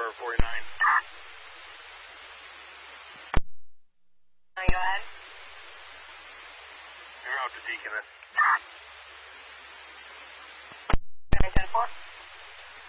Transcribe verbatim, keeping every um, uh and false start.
for forty-nine. Go ahead. You're out to Deaconess.